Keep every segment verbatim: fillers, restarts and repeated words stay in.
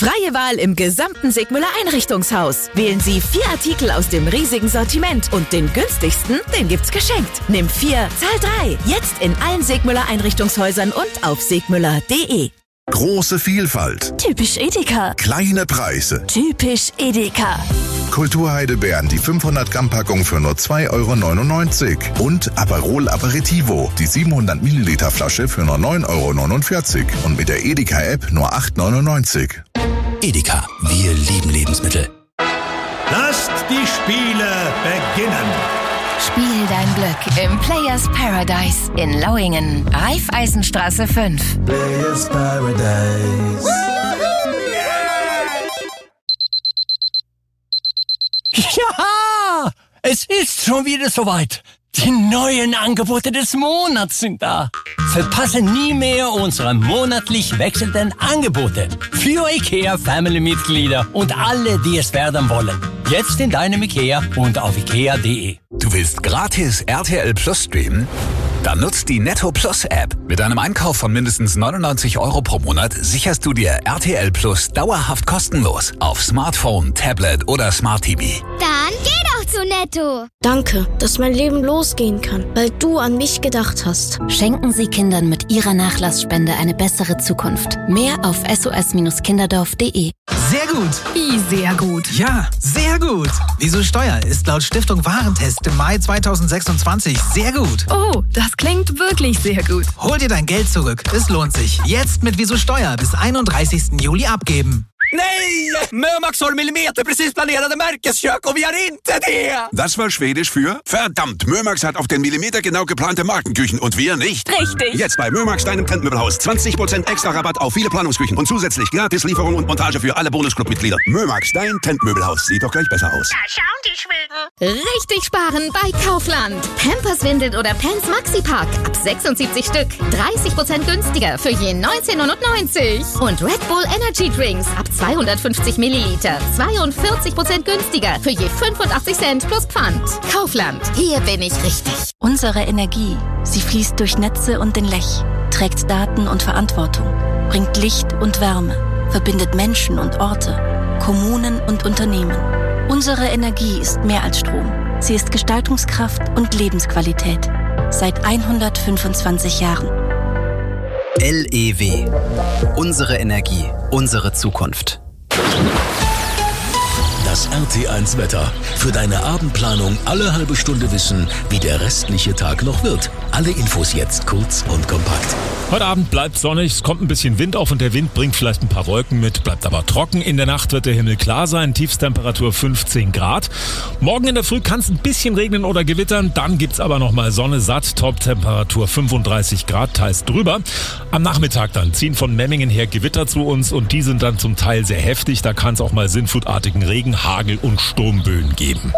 Freie Wahl im gesamten Sigmüller Einrichtungshaus. Wählen Sie vier Artikel aus dem riesigen Sortiment und den günstigsten, den gibt's geschenkt. Nimm vier, zahl drei. Jetzt in allen Sigmüller Einrichtungshäusern und auf sigmüller punkt de. Große Vielfalt. Typisch Edeka. Kleine Preise. Typisch Edeka. Kulturheidelbeeren, die fünfhundert Gramm Packung für nur zwei Euro neunundneunzig. Und Aperol Aperitivo, die siebenhundert Milliliter Flasche für nur neun Euro neunundvierzig. Und mit der Edeka-App nur acht Euro neunundneunzig. Edeka, wir lieben Lebensmittel. Lasst die Spiele beginnen. Spiel dein Glück im Players Paradise in Lauingen, Raiffeisenstraße fünf. Players Paradise. Ja, es ist schon wieder soweit. Die neuen Angebote des Monats sind da. Verpasse nie mehr unsere monatlich wechselnden Angebote für IKEA-Family-Mitglieder und alle, die es werden wollen. Jetzt in deinem IKEA und auf ikea punkt de. Du willst gratis R T L Plus streamen? Dann nutzt die Netto Plus App. Mit einem Einkauf von mindestens neunundneunzig Euro pro Monat sicherst du dir R T L Plus dauerhaft kostenlos auf Smartphone, Tablet oder Smart T V. Dann geh doch zu Netto. Danke, dass mein Leben losgehen kann, weil du an mich gedacht hast. Schenken Sie Kindern mit Ihrer Nachlassspende eine bessere Zukunft. Mehr auf s o s kinderdorf punkt de. Sehr gut. Wie sehr gut? Ja, sehr gut. Wieso Steuer ist laut Stiftung Warentest im Mai zweitausendsechsundzwanzig sehr gut. Oh, das klingt wirklich sehr gut. Hol dir dein Geld zurück. Es lohnt sich. Jetzt mit Wieso Steuer bis einunddreißigsten Juli abgeben. Nej! Mörmax har millimeterprecis planerade märkeskök och vi har inte det! Das war Schwedisch für verdammt, Mörmax hat auf den Millimeter genau geplante Markenküchen und wir nicht. Richtig. Jetzt bei Mörmax, deinem Trendmöbelhaus. zwanzig Prozent extra Rabatt auf viele Planungsküchen und zusätzlich gratis Lieferung und Montage für alle Bonusclub-Mitglieder. Mörmax, dein Trendmöbelhaus. Sieht doch gleich besser aus. Da schauen die Schweden. Richtig sparen bei Kaufland. Pampers-Windeln oder Pants Maxi-Pack ab sechsundsiebzig Stück. dreißig Prozent günstiger für je neunzehn neunundneunzig. Und Red Bull Energy Drinks ab zweihundertfünfzig Milliliter. zweiundvierzig Prozent günstiger für je fünfundachtzig Cent plus Pfand. Kaufland, hier bin ich richtig. Unsere Energie, sie fließt durch Netze und den Lech, trägt Daten und Verantwortung, bringt Licht und Wärme, verbindet Menschen und Orte, Kommunen und Unternehmen. Unsere Energie ist mehr als Strom. Sie ist Gestaltungskraft und Lebensqualität. Seit hundertfünfundzwanzig Jahren. L E W. Unsere Energie, unsere Zukunft. Das R T eins Wetter. Für deine Abendplanung alle halbe Stunde wissen, wie der restliche Tag noch wird. Alle Infos jetzt kurz und kompakt. Heute Abend bleibt sonnig, es kommt ein bisschen Wind auf und der Wind bringt vielleicht ein paar Wolken mit, bleibt aber trocken. In der Nacht wird der Himmel klar sein, Tiefstemperatur fünfzehn Grad. Morgen in der Früh kann es ein bisschen regnen oder gewittern, dann gibt's aber nochmal Sonne satt, Toptemperatur fünfunddreißig Grad, teils drüber. Am Nachmittag dann ziehen von Memmingen her Gewitter zu uns und die sind dann zum Teil sehr heftig, da kann es auch mal sinnflutartigen Regen, Hagel und Sturmböen geben.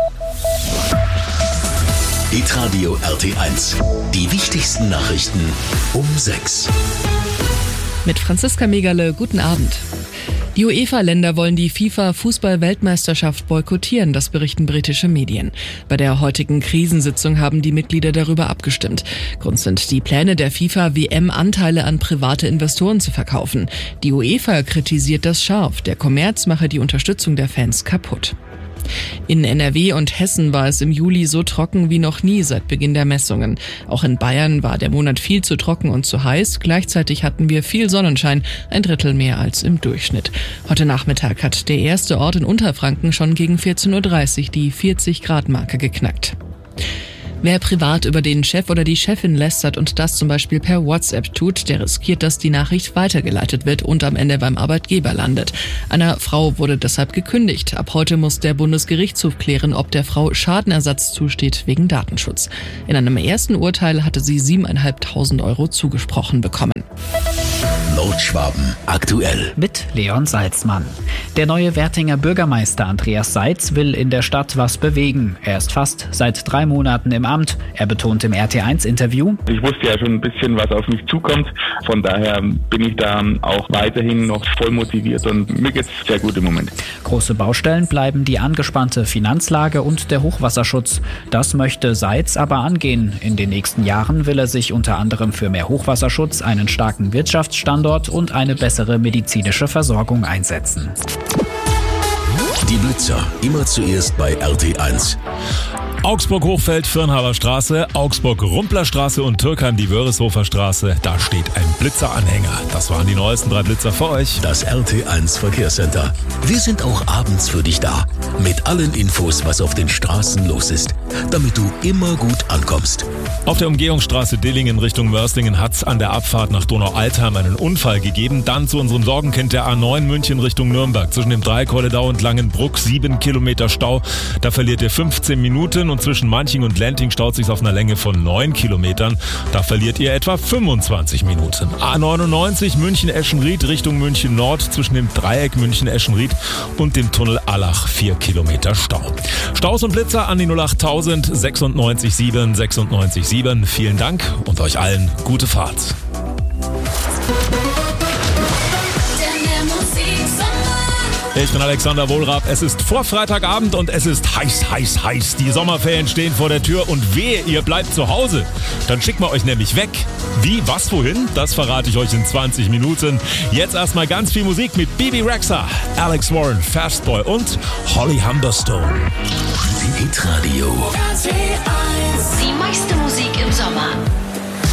Hitradio R T eins. Die wichtigsten Nachrichten um sechs. Mit Franziska Megerle, guten Abend. Die UEFA-Länder wollen die FIFA-Fußball-Weltmeisterschaft boykottieren, das berichten britische Medien. Bei der heutigen Krisensitzung haben die Mitglieder darüber abgestimmt. Grund sind die Pläne der FIFA, W M-Anteile an private Investoren zu verkaufen. Die UEFA kritisiert das scharf. Der Kommerz mache die Unterstützung der Fans kaputt. In N R W und Hessen war es im Juli so trocken wie noch nie seit Beginn der Messungen. Auch in Bayern war der Monat viel zu trocken und zu heiß. Gleichzeitig hatten wir viel Sonnenschein, ein Drittel mehr als im Durchschnitt. Heute Nachmittag hat der erste Ort in Unterfranken schon gegen vierzehn Uhr dreißig die vierzig Grad Marke geknackt. Wer privat über den Chef oder die Chefin lästert und das zum Beispiel per WhatsApp tut, der riskiert, dass die Nachricht weitergeleitet wird und am Ende beim Arbeitgeber landet. Einer Frau wurde deshalb gekündigt. Ab heute muss der Bundesgerichtshof klären, ob der Frau Schadenersatz zusteht wegen Datenschutz. In einem ersten Urteil hatte sie siebeneinhalbtausend Euro zugesprochen bekommen. Nordschwaben aktuell. Mit Leon Salzmann. Der neue Wertinger Bürgermeister Andreas Seitz will in der Stadt was bewegen. Er ist fast seit drei Monaten im Amt. Er betont im R T eins Interview: Ich wusste ja schon ein bisschen, was auf mich zukommt. Von daher bin ich da auch weiterhin noch voll motiviert und mir geht's sehr gut im Moment. Große Baustellen bleiben die angespannte Finanzlage und der Hochwasserschutz. Das möchte Seitz aber angehen. In den nächsten Jahren will er sich unter anderem für mehr Hochwasserschutz, einen starken Wirtschaftsstandort Transport und eine bessere medizinische Versorgung einsetzen. Die Blitzer, immer zuerst bei R T eins. Augsburg-Hochfeld, Firnhaber Straße, Augsburg-Rumpler Straße und Türkheim-die-Wörishofer Straße. Da steht ein Blitzeranhänger. Das waren die neuesten drei Blitzer für euch. Das R T eins Verkehrscenter. Wir sind auch abends für dich da. Mit allen Infos, was auf den Straßen los ist. Damit du immer gut ankommst. Auf der Umgehungsstraße Dillingen Richtung Mörslingen hat es an der Abfahrt nach Donau-Altheim einen Unfall gegeben. Dann zu unserem Sorgenkind der A neun München Richtung Nürnberg. Zwischen dem Dreieck Holledau und Langenbruck sieben Kilometer Stau. Da verliert ihr fünfzehn Minuten und zwischen Manching und Lenting staut sich auf einer Länge von neun Kilometern. Da verliert ihr etwa fünfundzwanzig Minuten. A neunundneunzig München-Eschenried Richtung München Nord zwischen dem Dreieck München-Eschenried und dem Tunnel Allach vier Kilometer Stau. Staus und Blitzer an die null acht tausend sechsundneunzig sieben sechsundneunzig sieben. Vielen Dank und euch allen gute Fahrt. Ich bin Alexander Wohlrab. Es ist vor Freitagabend und es ist heiß, heiß, heiß. Die Sommerferien stehen vor der Tür und wehe, ihr bleibt zu Hause. Dann schicken wir euch nämlich weg. Wie, was, wohin? Das verrate ich euch in zwanzig Minuten. Jetzt erstmal ganz viel Musik mit Bibi Rexha, Alex Warren, Fastboy und Holly Humberstone. Hitradio. Die meiste Musik im Sommer.